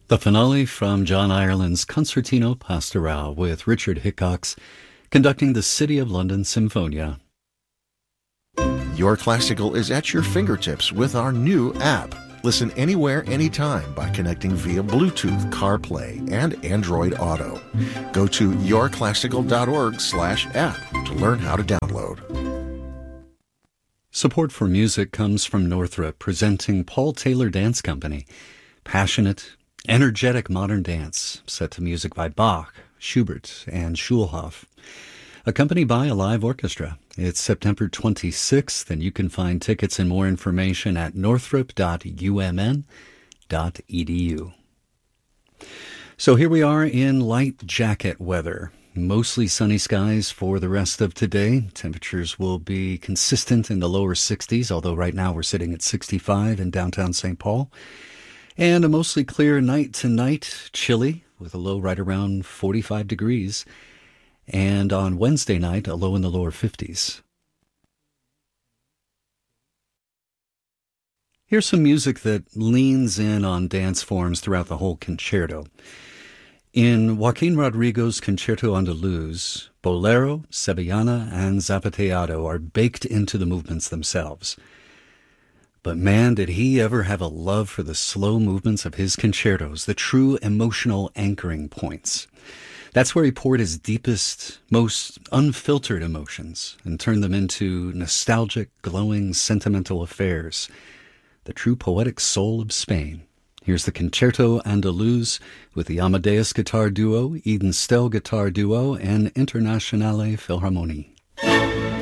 The finale from John Ireland's Concertino Pastorale with Richard Hickox conducting the City of London Symphonia. Your Classical is at your fingertips with our new app. Listen anywhere, anytime by connecting via Bluetooth, CarPlay, and Android Auto. Go to yourclassical.org/app to learn how to download. Support for music comes from Northrop, presenting Paul Taylor Dance Company. Passionate, energetic modern dance set to music by Bach, Schubert, and Schulhoff, accompanied by a live orchestra. It's September 26th, and you can find tickets and more information at northrop.umn.edu. So here we are in light jacket weather. Mostly sunny skies for the rest of today. Temperatures will be consistent in the lower 60s, although right now we're sitting at 65 in downtown St. Paul. And a mostly clear night tonight, chilly, with a low right around 45 degrees. And on Wednesday night, a low in the lower 50s. Here's some music that leans in on dance forms throughout the whole concerto. In Joaquin Rodrigo's Concerto Andaluz, bolero, sevillana, and zapateado are baked into the movements themselves. But man, did he ever have a love for the slow movements of his concertos, the true emotional anchoring points. That's where he poured his deepest, most unfiltered emotions and turned them into nostalgic, glowing, sentimental affairs. The true poetic soul of Spain. Here's the Concerto Andaluz with the Amadeus Guitar Duo, Eden Stell Guitar Duo, and Internationale Philharmonie.